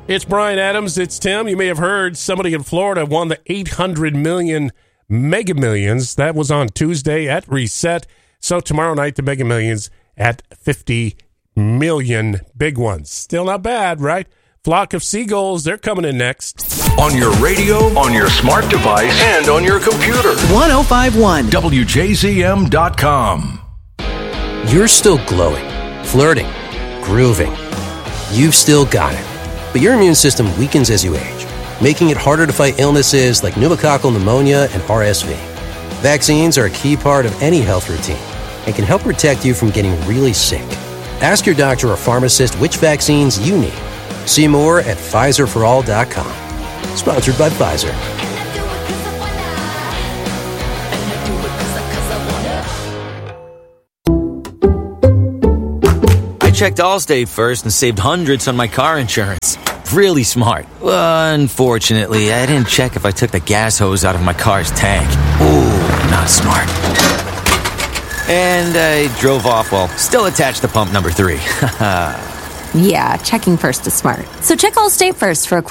It's Brian Adams. It's Tim. You may have heard somebody in Florida won the 800 million Mega Millions. That was on Tuesday at Reset. So tomorrow night, the Mega Millions at 50 million big ones. Still not bad, right? Flock of Seagulls, they're coming in next. On your radio, on your smart device, and on your computer. 1051 WJZM.com. You're still glowing, flirting, grooving. You've still got it. But your immune system weakens as you age, making it harder to fight illnesses like pneumococcal pneumonia and RSV. Vaccines are a key part of any health routine and can help protect you from getting really sick. Ask your doctor or pharmacist which vaccines you need. See more at PfizerForAll.com. Sponsored by Pfizer. I checked Allstate first and saved hundreds on my car insurance. Really smart. Unfortunately, I didn't check if I took the gas hose out of my car's tank. Ooh, not smart. And I drove off while still attached to pump number 3. Yeah, checking first is smart. So check Allstate first for a